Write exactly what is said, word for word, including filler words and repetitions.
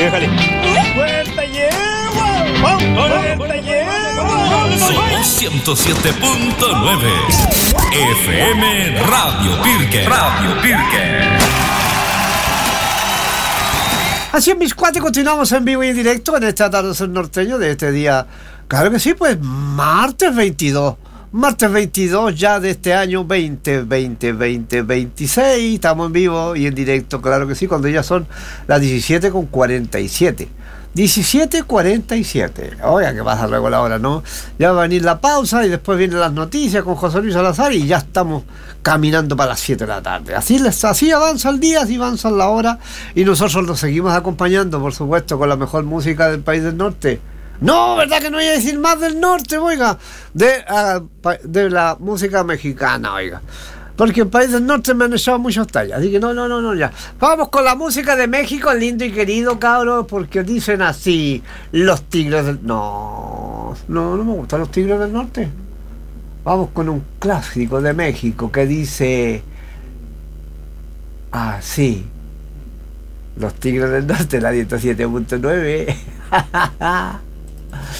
Déjale. ¡Puerta lleva! ¡Puerta lleva! Somos ciento siete punto nueve F M Radio Pirque. Radio Pirque. Así en mis cuates continuamos en vivo y en directo en este atardecer norteño de este día. Claro que sí, pues martes veintidós. Martes veintidós ya de este año veinte veinte veinte veintiséis. Estamos en vivo y en directo, claro que sí, cuando ya son las diecisiete con cuarenta y siete. diecisiete cuarenta y siete. Oiga, que pasa luego la hora, ¿no? Ya va a venir la pausa y después vienen las noticias con José Luis Salazar y ya estamos caminando para las siete de la tarde. Así, les, así avanza el día, así avanza la hora y nosotros nos seguimos acompañando, por supuesto, con la mejor música del país del norte. No, ¿verdad que no voy a decir más del norte, oiga? De, uh, de la música mexicana, oiga. Porque el país del norte me han echado muchos tallas. Así que no, no, no, no, ya. Vamos con la música de México, lindo y querido, cabros, porque dicen así, los tigres del... No, no, no me gustan los tigres del norte. Vamos con un clásico de México que dice... así. Los tigres del norte, la ciento siete punto nueve.